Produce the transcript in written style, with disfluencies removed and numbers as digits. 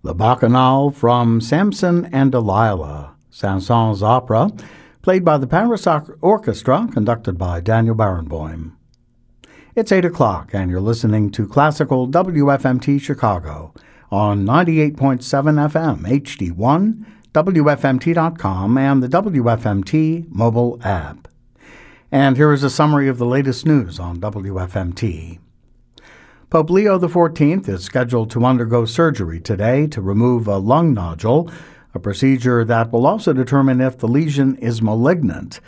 The Bacchanal from Samson and Delilah, Saint-Saëns opera, played by the Paris Orchestra, conducted by Daniel Barenboim. It's 8 o'clock, and you're listening to Classical WFMT Chicago on 98.7 FM HD1, WFMT.com, and the WFMT mobile app. And here is a summary of the latest news on WFMT. Pope Leo XIV is scheduled to undergo surgery today to remove a lung nodule, a procedure that will also determine if the lesion is malignant.